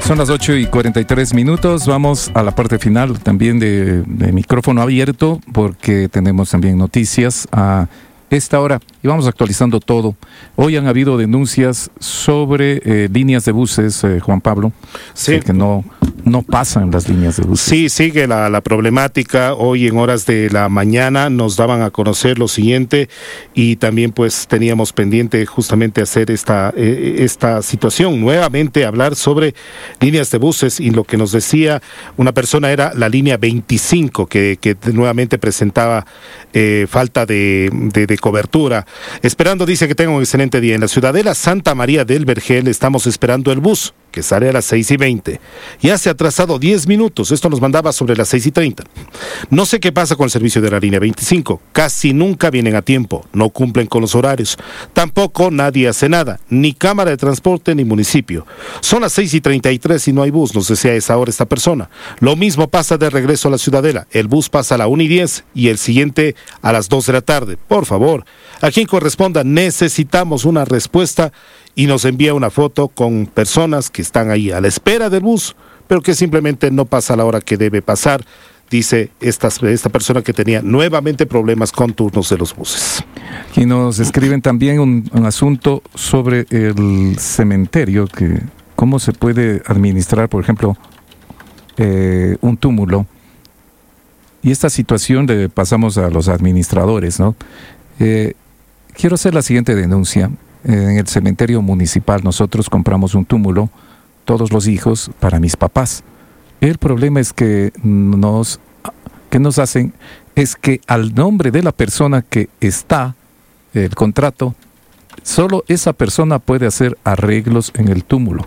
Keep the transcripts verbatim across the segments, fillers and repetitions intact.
Son las ocho y cuarenta y tres minutos. Vamos a la parte final también de, de micrófono abierto, porque tenemos también noticias a esta hora y vamos actualizando todo. Hoy han habido denuncias sobre eh, líneas de buses, eh, Juan Pablo, sí. que no, no pasan las líneas de buses. Sí, sigue la, la problemática. Hoy en horas de la mañana nos daban a conocer lo siguiente y también pues teníamos pendiente justamente hacer esta, eh, esta situación, nuevamente hablar sobre líneas de buses, y lo que nos decía una persona era la línea veinticinco que, que nuevamente presentaba eh, falta de, de, de cobertura. Esperando, dice, que tenga un excelente día. En la Ciudadela Santa María del Vergel estamos esperando el bus que sale a las seis y veinte. Ya se ha atrasado diez minutos. Esto nos mandaba sobre las seis y treinta. No sé qué pasa con el servicio de la línea veinticinco. Casi nunca vienen a tiempo. No cumplen con los horarios. Tampoco nadie hace nada. Ni Cámara de Transporte ni municipio. Son las seis y treinta y tres y no hay bus. Nos decía a esa hora esta persona. Lo mismo pasa de regreso a la Ciudadela. El bus pasa a la una y diez y el siguiente a las dos de la tarde. Por favor, a quien corresponda, necesitamos una respuesta. Y nos envía una foto con personas que están ahí a la espera del bus, pero que simplemente no pasa a la hora que debe pasar, dice esta, esta persona que tenía nuevamente problemas con turnos de los buses. Y nos escriben también un, un asunto sobre el cementerio, que cómo se puede administrar, por ejemplo, eh, un túmulo. Y esta situación le pasamos a los administradores, ¿no? Eh, quiero hacer la siguiente denuncia. En el cementerio municipal nosotros compramos un túmulo, todos los hijos, para mis papás. El problema es que nos, que nos hacen es que al nombre de la persona que está el contrato, solo esa persona puede hacer arreglos en el túmulo.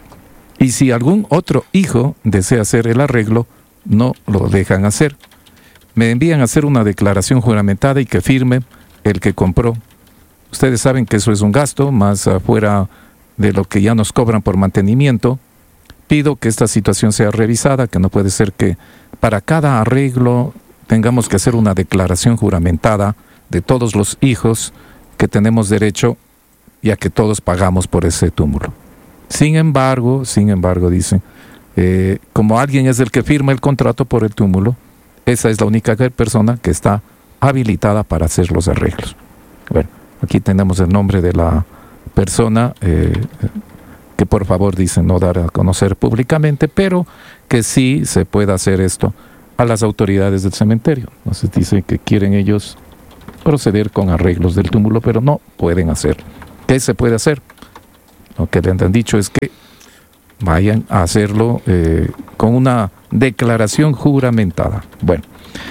Y si algún otro hijo desea hacer el arreglo, no lo dejan hacer. Me envían a hacer una declaración juramentada y que firme el que compró. Ustedes saben que eso es un gasto, más afuera de lo que ya nos cobran por mantenimiento. Pido que esta situación sea revisada, que no puede ser que para cada arreglo tengamos que hacer una declaración juramentada de todos los hijos que tenemos derecho, ya que todos pagamos por ese túmulo. Sin embargo, sin embargo, dicen, eh, como alguien es el que firma el contrato por el túmulo, esa es la única persona que está habilitada para hacer los arreglos. Bueno. Aquí tenemos el nombre de la persona eh, que por favor dicen no dar a conocer públicamente, pero que sí se puede hacer esto a las autoridades del cementerio. Entonces dice que quieren ellos proceder con arreglos del túmulo, pero no pueden hacer. ¿Qué se puede hacer? Lo que le han dicho es que vayan a hacerlo eh, con una declaración juramentada. Bueno.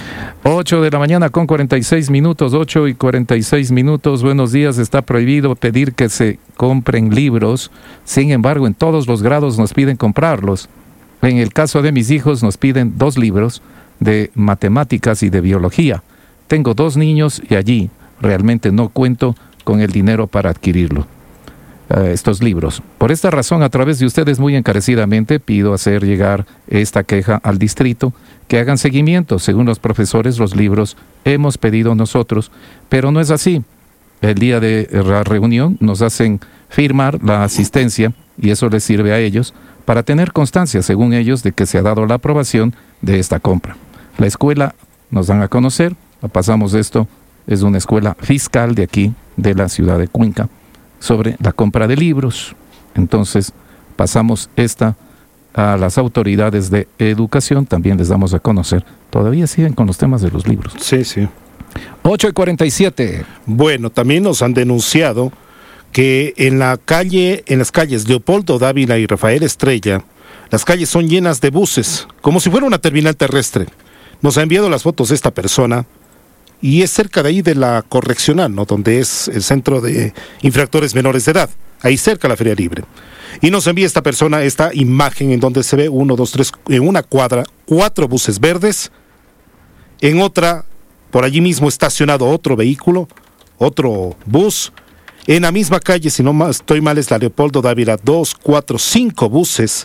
ocho de la mañana con cuarenta y seis minutos, ocho y cuarenta y seis minutos. Buenos días. Está prohibido pedir que se compren libros. Sin embargo, en todos los grados nos piden comprarlos. En el caso de mis hijos nos piden dos libros de matemáticas y de biología. Tengo dos niños y allí realmente no cuento con el dinero para adquirirlo. Uh, estos libros. Por esta razón, a través de ustedes muy encarecidamente pido hacer llegar esta queja al distrito, que hagan seguimiento. Según los profesores, los libros hemos pedido nosotros, pero no es así. El día de la reunión nos hacen firmar la asistencia y eso les sirve a ellos para tener constancia, según ellos, de que se ha dado la aprobación de esta compra. La escuela nos dan a conocer, pasamos esto, es una escuela fiscal de aquí, de la ciudad de Cuenca, sobre la compra de libros. Entonces pasamos esta a las autoridades de educación, también les damos a conocer. Todavía siguen con los temas de los libros. Sí, sí. ocho y cuarenta y siete. Bueno, también nos han denunciado que en la calle, en las calles Leopoldo Dávila y Rafael Estrella, las calles son llenas de buses, como si fuera una terminal terrestre. Nos ha enviado las fotos de esta persona. Y es cerca de ahí de la Correccional, ¿no? Donde es el centro de infractores menores de edad, ahí cerca de la Feria Libre. Y nos envía esta persona esta imagen en donde se ve uno, dos, tres, en una cuadra, cuatro buses verdes. En otra, por allí mismo estacionado otro vehículo, otro bus. En la misma calle, si no estoy mal, es la Leopoldo Dávila, dos, cuatro, cinco buses.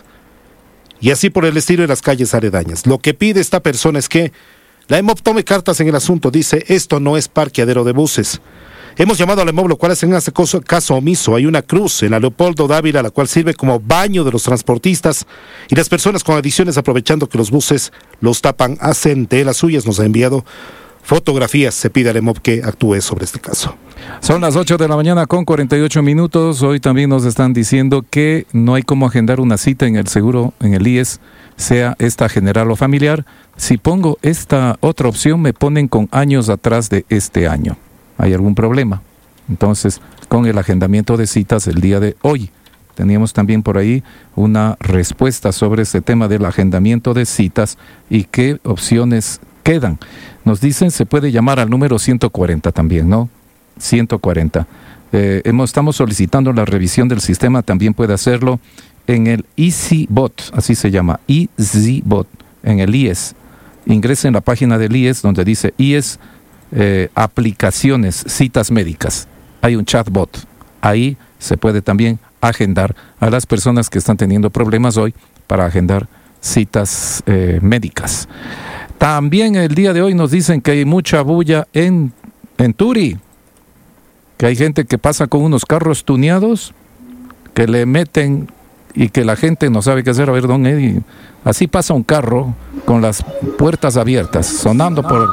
Y así por el estilo de las calles aledañas. Lo que pide esta persona es que la EMOP tome cartas en el asunto. Dice, esto no es parqueadero de buses. Hemos llamado a la EMOV, lo cual es en este caso, caso omiso. Hay una cruz en la Leopoldo Dávila, la cual sirve como baño de los transportistas y las personas con adicciones, aprovechando que los buses los tapan, hacen de las suyas. Nos ha enviado fotografías. Se pide al EMOV que actúe sobre este caso. Son las ocho de la mañana con cuarenta y ocho minutos. Hoy también nos están diciendo que no hay cómo agendar una cita en el seguro, en el I E S, sea esta general o familiar. Si pongo esta otra opción, me ponen con años atrás de este año. ¿Hay algún problema? Entonces, con el agendamiento de citas el día de hoy, teníamos también por ahí una respuesta sobre ese tema del agendamiento de citas y qué opciones quedan. Nos dicen, se puede llamar al número ciento cuarenta también, ¿no? ciento cuarenta. Eh, hemos, estamos solicitando la revisión del sistema, también puede hacerlo en el EasyBot, así se llama, EasyBot, en el I E S. Ingrese en la página del I E S donde dice I E S eh, aplicaciones, citas médicas. Hay un chatbot. Ahí se puede también agendar a las personas que están teniendo problemas hoy para agendar citas eh, médicas. También el día de hoy nos dicen que hay mucha bulla en, en Turi, que hay gente que pasa con unos carros tuneados, que le meten y que la gente no sabe qué hacer. A ver, don Eddie, así pasa un carro con las puertas abiertas, sonando por...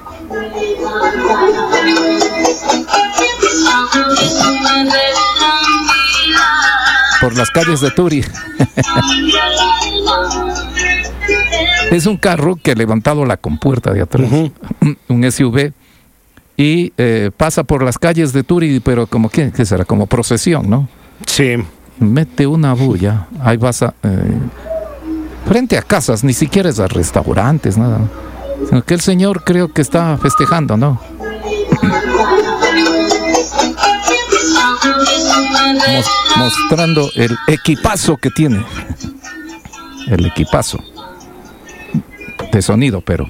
por las calles de Turi. Es un carro que ha levantado la compuerta de atrás, uh-huh. un S U V, y eh, pasa por las calles de Turi, pero como, ¿qué, qué será? Como procesión, ¿no? Sí. Mete una bulla, ahí vas a... Eh, frente a casas, ni siquiera es a restaurantes, nada. Sino que el señor creo que está festejando, ¿no? Mos- mostrando el equipazo que tiene. El equipazo. De sonido, pero...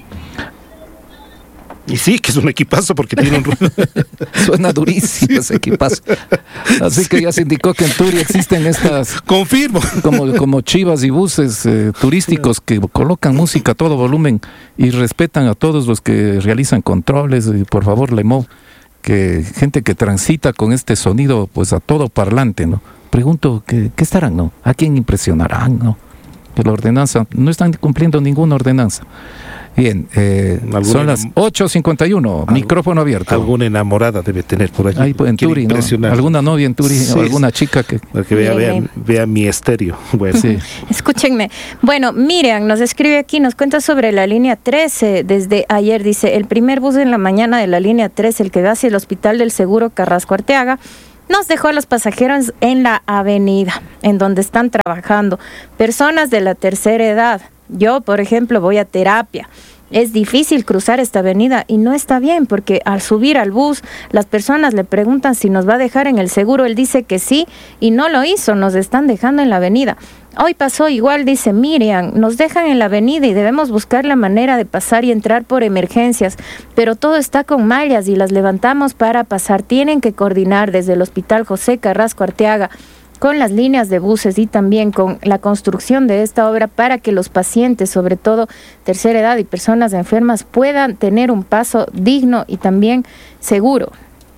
Y sí, que es un equipazo porque tiene un ruido. Suena durísimo ese equipazo. Así sí. Que ya se indicó que en Turi existen estas... Confirmo. Como, como chivas y buses eh, turísticos que colocan música a todo volumen y respetan a todos los que realizan controles. Y por favor, la EMOV, que gente que transita con este sonido pues a todo parlante, ¿no? Pregunto, ¿qué, qué estarán, no? ¿A quién impresionarán, no? Que la ordenanza, no están cumpliendo ninguna ordenanza. Bien, eh, son las ocho cincuenta y uno, micrófono abierto. Alguna enamorada debe tener por allí. Ahí en Turi, ¿no? Alguna novia en Turi, sí, o alguna chica que... que vea, vea, vea mi estéreo. Bueno. Sí. Escúchenme. Bueno, Miriam nos escribe aquí, nos cuenta sobre la línea trece. Desde ayer dice, el primer bus en la mañana de la línea trece, el que va hacia el Hospital del Seguro Carrasco Arteaga, nos dejó a los pasajeros en la avenida, en donde están trabajando personas de la tercera edad. Yo, por ejemplo, voy a terapia. Es difícil cruzar esta avenida y no está bien porque al subir al bus, las personas le preguntan si nos va a dejar en el seguro. Él dice que sí y no lo hizo, nos están dejando en la avenida. Hoy pasó igual, dice Miriam, nos dejan en la avenida y debemos buscar la manera de pasar y entrar por emergencias, pero todo está con mallas y las levantamos para pasar. Tienen que coordinar desde el Hospital José Carrasco Arteaga con las líneas de buses y también con la construcción de esta obra para que los pacientes, sobre todo tercera edad y personas enfermas, puedan tener un paso digno y también seguro.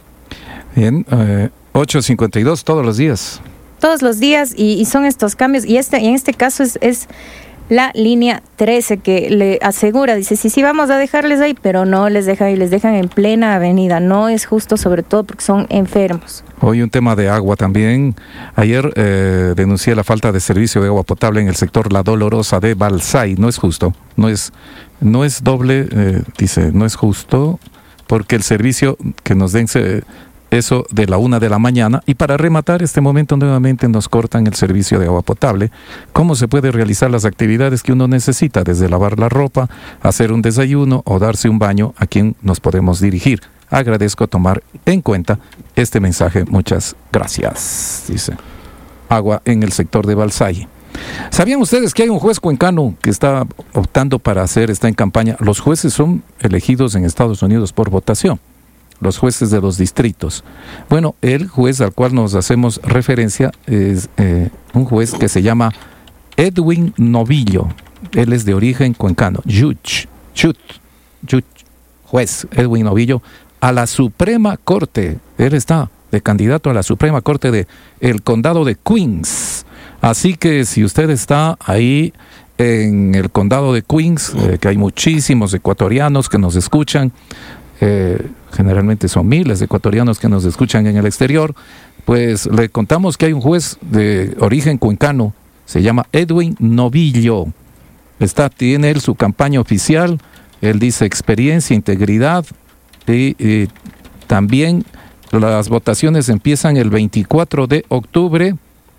Bien, eh, ocho cincuenta y dos todos los días. Todos los días y, y son estos cambios y este y en este caso es, es la línea trece que le asegura, dice, sí, sí, vamos a dejarles ahí, pero no les dejan y les dejan en plena avenida. No es justo, sobre todo porque son enfermos. Hoy un tema de agua también. Ayer eh, denuncié la falta de servicio de agua potable en el sector La Dolorosa de Balsay. No es justo, no es, no es doble, eh, dice, no es justo porque el servicio que nos den se, eso de la una de la mañana, y para rematar este momento nuevamente nos cortan el servicio de agua potable. ¿Cómo se puede realizar las actividades que uno necesita? Desde lavar la ropa, hacer un desayuno o darse un baño, ¿a quién nos podemos dirigir? Agradezco tomar en cuenta este mensaje. Muchas gracias, dice. Agua en el sector de Balsay. ¿Sabían ustedes que hay un juez cuencano que está optando para hacer, está en campaña? Los jueces son elegidos en Estados Unidos por votación, los jueces de los distritos. Bueno, el juez al cual nos hacemos referencia es eh, un juez que se llama Edwin Novillo. Él es de origen cuencano. Judge, judge, judge, juez Edwin Novillo a la Suprema Corte. Él está de candidato a la Suprema Corte de el condado de Queens. Así que si usted está ahí en el condado de Queens, eh, que hay muchísimos ecuatorianos que nos escuchan, eh, generalmente son miles de ecuatorianos que nos escuchan en el exterior, pues le contamos que hay un juez de origen cuencano, se llama Edwin Novillo. Está, tiene él su campaña oficial, él dice experiencia, integridad, y, y también las votaciones empiezan el veinticuatro de octubre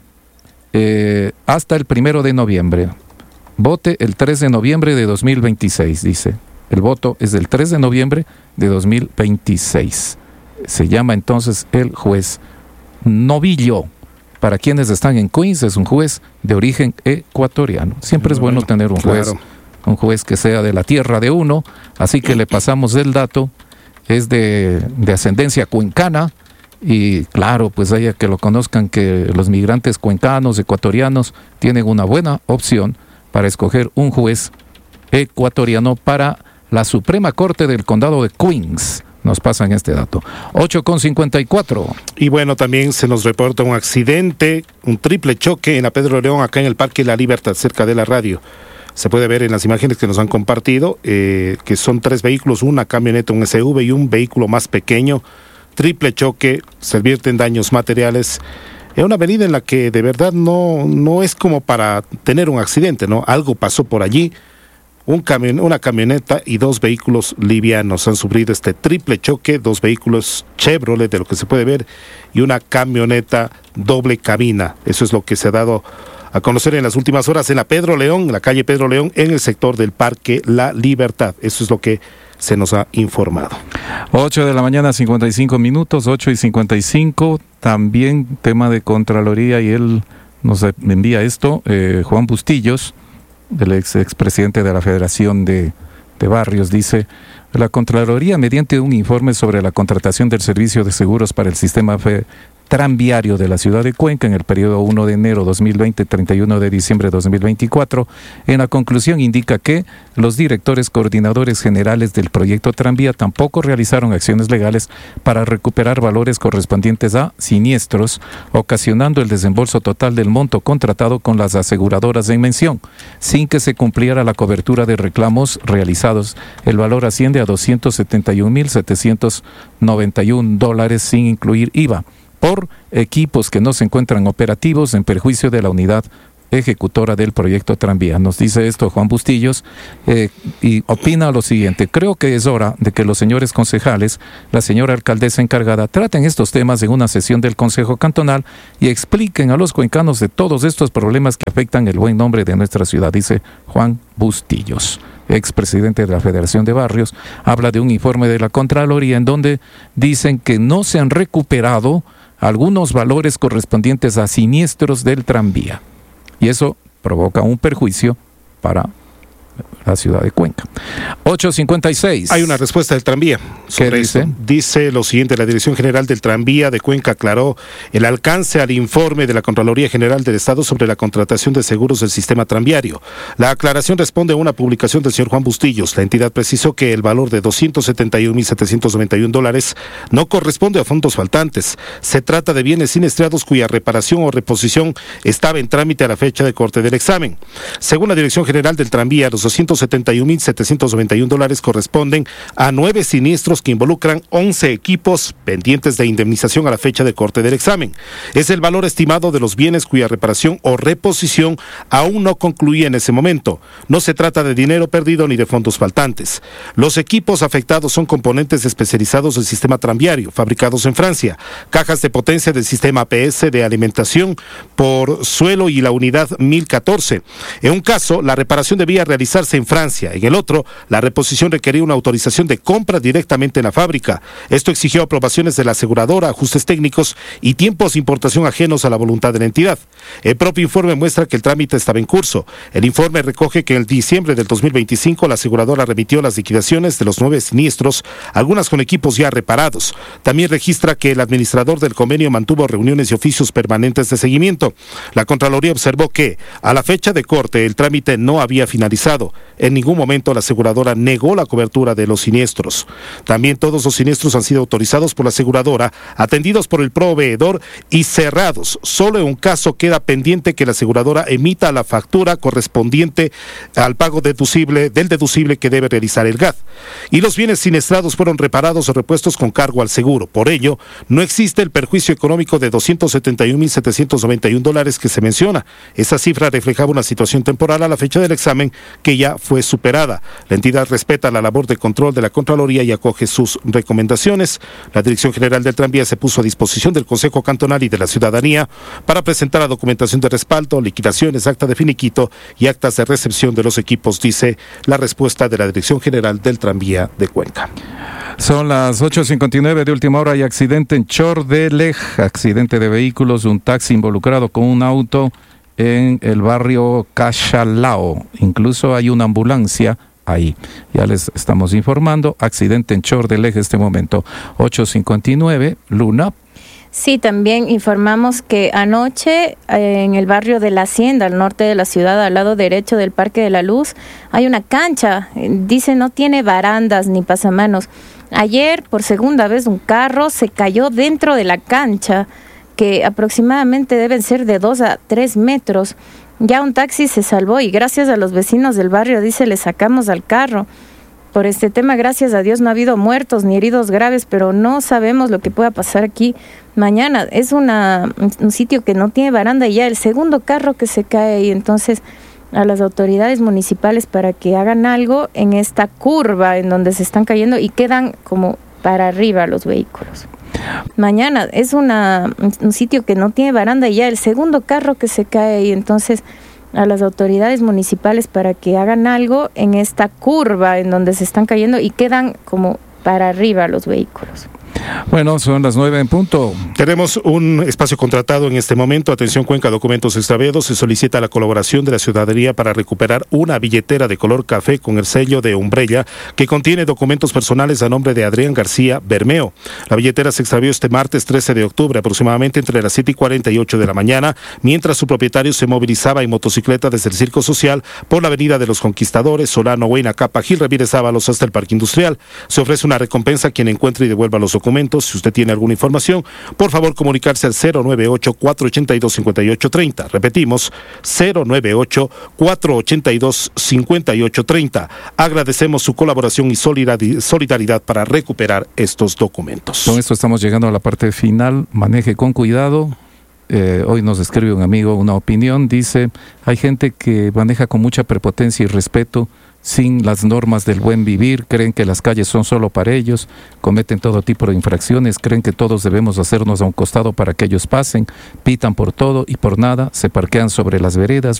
eh, hasta el primero de noviembre. Vote el tres de noviembre de dos mil veintiséis, dice. El voto es del tres de noviembre de dos mil veintiséis. Se llama entonces el juez Novillo. Para quienes están en Queens, es un juez de origen ecuatoriano. Siempre es bueno, bueno tener un juez, claro. un juez que sea de la tierra de uno. Así que le pasamos el dato. Es de, de ascendencia cuencana. Y claro, pues haya que lo conozcan, que los migrantes cuencanos, ecuatorianos, tienen una buena opción para escoger un juez ecuatoriano para la Suprema Corte del Condado de Queens. Nos pasan este dato. ocho con cincuenta y cuatro. Y bueno, también se nos reporta un accidente, un triple choque en la Pedro León, acá en el Parque La Libertad, cerca de la radio. Se puede ver en las imágenes que nos han compartido, eh, que son tres vehículos, una camioneta, un S U V y un vehículo más pequeño. Triple choque, se advierten daños materiales. Es una avenida en la que de verdad no, no es como para tener un accidente, ¿no? Algo pasó por allí. Un camion, una camioneta y dos vehículos livianos han sufrido este triple choque, dos vehículos Chevrolet, de lo que se puede ver, y una camioneta doble cabina. Eso es lo que se ha dado a conocer en las últimas horas en la Pedro León, en la calle Pedro León, en el sector del Parque La Libertad. Eso es lo que se nos ha informado. ocho de la mañana, cincuenta y cinco minutos, ocho y cincuenta y cinco. También tema de Contraloría, y él nos envía esto, eh, Juan Bustillos, el ex expresidente de la Federación de, de Barrios, dice: la Contraloría, mediante un informe sobre la contratación del servicio de seguros para el sistema fe, tranviario de la ciudad de Cuenca en el periodo primero de enero de dos mil veinte, treinta y uno de diciembre de dos mil veinticuatro, en la conclusión indica que los directores coordinadores generales del proyecto Tranvía tampoco realizaron acciones legales para recuperar valores correspondientes a siniestros, ocasionando el desembolso total del monto contratado con las aseguradoras en mención, sin que se cumpliera la cobertura de reclamos realizados. El valor asciende a doscientos setenta y un mil setecientos noventa y un dólares sin incluir I V A. Por equipos que no se encuentran operativos en perjuicio de la unidad ejecutora del proyecto Tranvía. Nos dice esto Juan Bustillos eh, y opina lo siguiente: creo que es hora de que los señores concejales, la señora alcaldesa encargada, traten estos temas en una sesión del Consejo Cantonal y expliquen a los cuencanos de todos estos problemas que afectan el buen nombre de nuestra ciudad, dice Juan Bustillos, expresidente de la Federación de Barrios. Habla de un informe de la Contraloría en donde dicen que no se han recuperado algunos valores correspondientes a siniestros del tranvía, y eso provoca un perjuicio para la ciudad de Cuenca. ocho cincuenta y seis. Hay una respuesta del tranvía sobre dice? Eso. Dice lo siguiente: la Dirección General del Tranvía de Cuenca aclaró el alcance al informe de la Contraloría General del Estado sobre la contratación de seguros del sistema tranviario. La aclaración responde a una publicación del señor Juan Bustillos. La entidad precisó que el valor de doscientos setenta y un mil setecientos noventa y un dólares no corresponde a fondos faltantes. Se trata de bienes siniestrados cuya reparación o reposición estaba en trámite a la fecha de corte del examen. Según la Dirección General del Tranvía, los doscientos setenta y un mil setecientos noventa y un dólares corresponden a nueve siniestros que involucran once equipos pendientes de indemnización a la fecha de corte del examen. Es el valor estimado de los bienes cuya reparación o reposición aún no concluía en ese momento. No se trata de dinero perdido ni de fondos faltantes. Los equipos afectados son componentes especializados del sistema tranviario, fabricados en Francia, cajas de potencia del sistema A P S de alimentación por suelo y la unidad mil catorce. En un caso, la reparación debía realizarse en Francia. En el otro, la reposición requería una autorización de compra directamente en la fábrica. Esto exigió aprobaciones de la aseguradora, ajustes técnicos y tiempos de importación ajenos a la voluntad de la entidad. El propio informe muestra que el trámite estaba en curso. El informe recoge que en diciembre del dos mil veinticinco la aseguradora remitió las liquidaciones de los nueve siniestros, algunas con equipos ya reparados. También registra que el administrador del convenio mantuvo reuniones y oficios permanentes de seguimiento. La Contraloría observó que, a la fecha de corte, el trámite no había finalizado. En ningún momento la aseguradora negó la cobertura de los siniestros. También todos los siniestros han sido autorizados por la aseguradora, atendidos por el proveedor y cerrados. Solo en un caso queda pendiente que la aseguradora emita la factura correspondiente al pago deducible del deducible que debe realizar el G A D. Y los bienes siniestrados fueron reparados o repuestos con cargo al seguro. Por ello, no existe el perjuicio económico de doscientos setenta y un mil setecientos noventa y uno dólares que se menciona. Esa cifra reflejaba una situación temporal a la fecha del examen que ya fue superada. La entidad respeta la labor de control de la Contraloría y acoge sus recomendaciones. La Dirección General del Tranvía se puso a disposición del Consejo Cantonal y de la ciudadanía para presentar la documentación de respaldo, liquidaciones, acta de finiquito y actas de recepción de los equipos, dice la respuesta de la Dirección General del Tranvía de Cuenca. Son las ocho cincuenta y nueve de última hora y accidente en Chordelej, accidente de vehículos, un taxi involucrado con un auto en el barrio Cachalao. Incluso hay una ambulancia ahí. Ya les estamos informando, accidente en Chordelej este momento. ocho cincuenta y nueve, Luna. Sí, también informamos que anoche eh, en el barrio de La Hacienda, al norte de la ciudad, al lado derecho del Parque de la Luz, hay una cancha. Dice no tiene barandas ni pasamanos. Ayer, por segunda vez, un carro se cayó dentro de la cancha, que aproximadamente deben ser de dos a tres metros. Ya un taxi se salvó y gracias a los vecinos del barrio, dice, le sacamos al carro. Por este tema, gracias a Dios, no ha habido muertos ni heridos graves, pero no sabemos lo que pueda pasar aquí mañana. Es una, un sitio que no tiene baranda y ya el segundo carro que se cae ahí. Entonces, a las autoridades municipales para que hagan algo en esta curva en donde se están cayendo y quedan como para arriba los vehículos. Mañana es una, un sitio que no tiene baranda y ya el segundo carro que se cae ahí. Entonces, a las autoridades municipales para que hagan algo en esta curva en donde se están cayendo y quedan como para arriba los vehículos. Bueno, son las nueve en punto. Tenemos un espacio contratado en este momento. Atención Cuenca, documentos extraviados. Se solicita la colaboración de la ciudadanía para recuperar una billetera de color café con el sello de Umbrella que contiene documentos personales a nombre de Adrián García Bermeo. La billetera se extravió este martes trece de octubre, aproximadamente entre las siete y cuarenta y ocho de la mañana, mientras su propietario se movilizaba en motocicleta desde el Circo Social por la avenida de los Conquistadores, Solano, Huayna, Capa, Gil Ramírez Ábalos hasta el Parque Industrial. Se ofrece una recompensa a quien encuentre y devuelva los documentos. Si usted tiene alguna información, por favor comunicarse al cero nueve ocho, cuatro ocho dos, cinco ocho tres cero. Repetimos, cero nueve ocho, cuatro ocho dos, cinco ocho tres cero. Agradecemos su colaboración y solidaridad para recuperar estos documentos. Con esto estamos llegando a la parte final. Maneje con cuidado. Eh, hoy nos escribe un amigo una opinión. Dice, hay gente que maneja con mucha prepotencia y respeto sin las normas del buen vivir, creen que las calles son solo para ellos, cometen todo tipo de infracciones, creen que todos debemos hacernos a un costado para que ellos pasen, pitan por todo y por nada, se parquean sobre las veredas,